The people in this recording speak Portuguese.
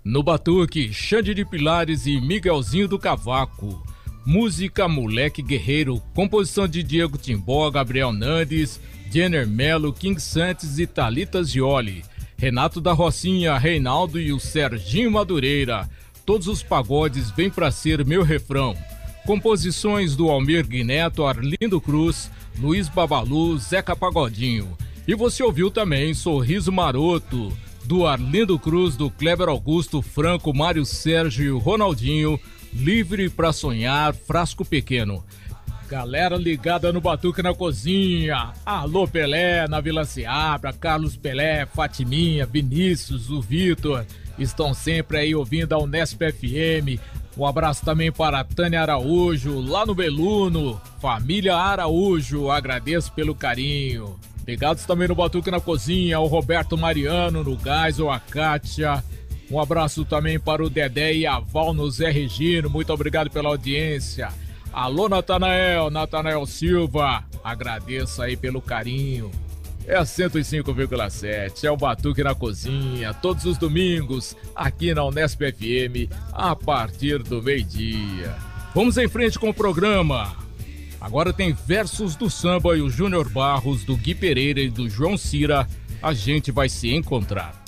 No batuque, Xande de Pilares e Miguelzinho do Cavaco. Música Moleque Guerreiro, composição de Diego Timbó, Gabriel Nandes, Jenner Melo, King Santos e Thalita Gioli. Renato da Rocinha, Reinaldo e o Serginho Madureira. Todos os pagodes vêm pra ser meu refrão. Composições do Almir Guineto, Arlindo Cruz, Luiz Babalu, Zeca Pagodinho. E você ouviu também Sorriso Maroto, do Arlindo Cruz, do Kleber Augusto, Franco, Mário Sérgio e Ronaldinho. Livre pra Sonhar, Frasco Pequeno. Galera ligada no Batuque na Cozinha. Alô Pelé, na Vila Seabra, Carlos Pelé, Fatiminha, Vinícius, o Vitor. Estão sempre aí ouvindo a Unesp FM. Um abraço também para a Tânia Araújo, lá no Beluno. Família Araújo, agradeço pelo carinho. Ligados também no Batuque na Cozinha, o Roberto Mariano, no Gás, ou a Kátia. Um abraço também para o Dedé e a Val no Zé Regino, muito obrigado pela audiência. Alô Natanael Silva, agradeço aí pelo carinho. É a 105,7, é o Batuque na Cozinha, todos os domingos, aqui na Unesp FM, a partir do meio-dia. Vamos em frente com o programa. Agora tem Versos do Samba e o Júnior Barros, do Gui Pereira e do João Cira. A gente vai se encontrar.